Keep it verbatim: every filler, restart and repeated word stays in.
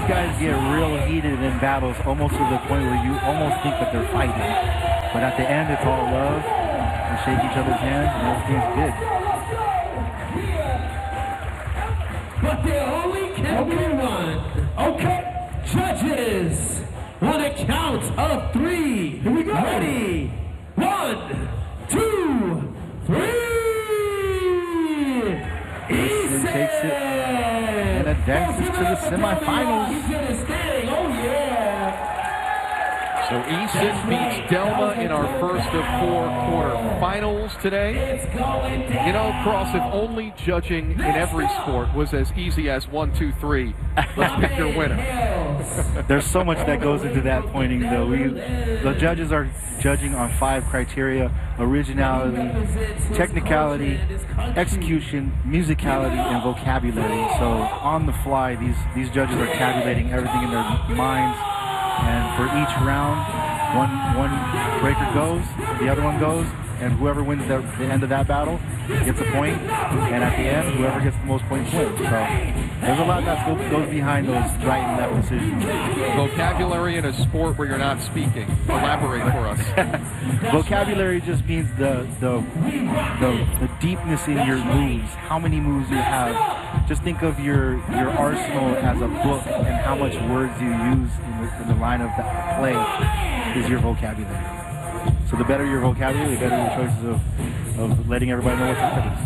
these guys get real heated in battles, almost to the point where you almost think that they're fighting. But at the end, it's all love. They shake each other's hands, and everything's good. But there only can be one. Okay, judges, on a count of three. Here we go. Ready? One, two, three. Easton takes it and advances to the semifinals. Oh, yeah. So Easton beats Delma in our first of four quarterfinals today. You know, Cross, if only judging in every sport was as easy as one, two, three, let's pick your winner. There's so much that goes into that pointing, though. We, the judges are judging on five criteria: originality, technicality, execution, musicality, and vocabulary. So on the fly, these, these judges are tabulating everything in their minds. And for each round, one one breaker goes, the other one goes, and whoever wins the, the end of that battle gets a point. And at the end, whoever gets the most points wins. So there's a lot that goes behind those right and left decisions. Vocabulary in a sport where you're not speaking. Elaborate for us. Vocabulary just means the the, the the deepness in your moves, how many moves you have. Just think of your your arsenal as a book, and how much words you use in the, in the line of the play is your vocabulary. So the better your vocabulary, the better your choices of, of letting everybody know what's happening.